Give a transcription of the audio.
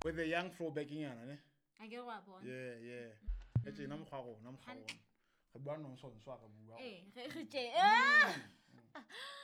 with the young throwbacking yana ne a ke wa bona yeah e tsena mokgwa gona re bua nonsense wa ka bua ge tše